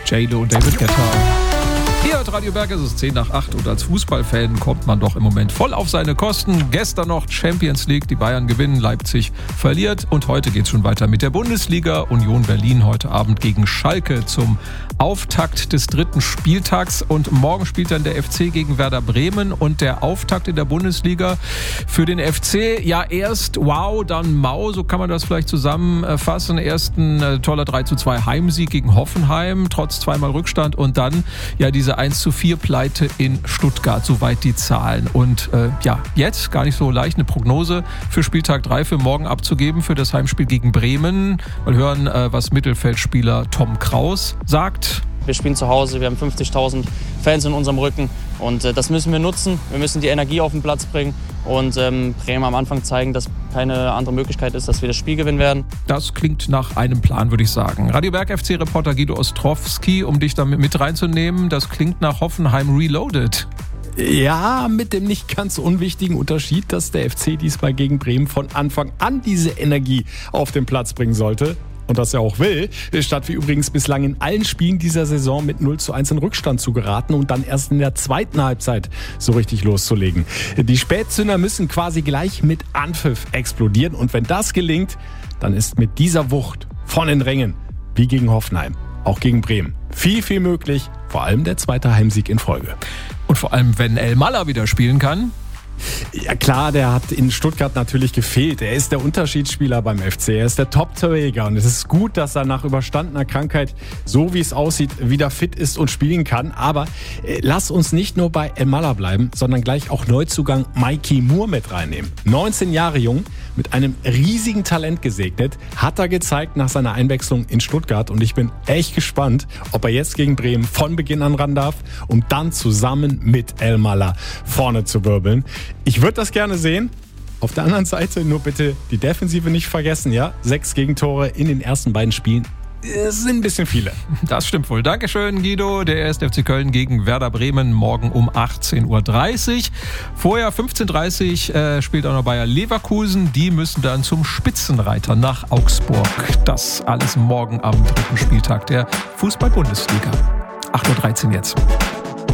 J-Lo und David Guetta. Hier hört Radio Berg, es ist 7:10 und als Fußballfan kommt man doch im Moment voll auf seine Kosten. Gestern noch Champions League, die Bayern gewinnen, Leipzig verliert und heute geht es schon weiter mit der Bundesliga. Union Berlin heute Abend gegen Schalke zum Auftakt des 3. Spieltags und morgen spielt dann der FC gegen Werder Bremen und der Auftakt in der Bundesliga für den FC, ja erst wow, dann mau, so kann man das vielleicht zusammenfassen. Erst ein toller 3:2 Heimsieg gegen Hoffenheim, trotz zweimal Rückstand und dann ja diese 1:4 Pleite in Stuttgart, soweit die Zahlen. Und jetzt gar nicht so leicht eine Prognose für Spieltag 3 für morgen abzugeben, für das Heimspiel gegen Bremen. Mal hören, was Mittelfeldspieler Tom Kraus sagt. Wir spielen zu Hause, wir haben 50.000 Fans in unserem Rücken und das müssen wir nutzen. Wir müssen die Energie auf den Platz bringen und Bremen am Anfang zeigen, dass keine andere Möglichkeit ist, dass wir das Spiel gewinnen werden. Das klingt nach einem Plan, würde ich sagen. Radio Berg FC-Reporter Guido Ostrowski, um dich damit mit reinzunehmen, das klingt nach Hoffenheim Reloaded. Ja, mit dem nicht ganz unwichtigen Unterschied, dass der FC diesmal gegen Bremen von Anfang an diese Energie auf den Platz bringen sollte. Und das er auch will, statt wie übrigens bislang in allen Spielen dieser Saison mit 0:1 in Rückstand zu geraten und dann erst in der zweiten Halbzeit so richtig loszulegen. Die Spätzünder müssen quasi gleich mit Anpfiff explodieren und wenn das gelingt, dann ist mit dieser Wucht von den Rängen, wie gegen Hoffenheim, auch gegen Bremen, viel, viel möglich, vor allem der 2. Heimsieg in Folge. Und vor allem, wenn Elmalah wieder spielen kann. Ja klar, der hat in Stuttgart natürlich gefehlt. Er ist der Unterschiedsspieler beim FC. Er ist der Top-Torjäger. Und es ist gut, dass er nach überstandener Krankheit, so wie es aussieht, wieder fit ist und spielen kann. Aber lass uns nicht nur bei Elmalah bleiben, sondern gleich auch Neuzugang Mikey Moore mit reinnehmen. 19 Jahre jung, mit einem riesigen Talent gesegnet, hat er gezeigt nach seiner Einwechslung in Stuttgart. Und ich bin echt gespannt, ob er jetzt gegen Bremen von Beginn an ran darf, um dann zusammen mit Elmalah vorne zu wirbeln. Ich würde das gerne sehen. Auf der anderen Seite nur bitte die Defensive nicht vergessen, ja? 6 Gegentore in den ersten beiden Spielen. Es sind ein bisschen viele. Das stimmt wohl. Dankeschön, Guido. Der 1. FC Köln gegen Werder Bremen morgen um 18:30 Uhr. Vorher 15:30 Uhr spielt auch noch Bayer Leverkusen. Die müssen dann zum Spitzenreiter nach Augsburg. Das alles morgen am 3. Spieltag der Fußball-Bundesliga. 8:13 Uhr jetzt.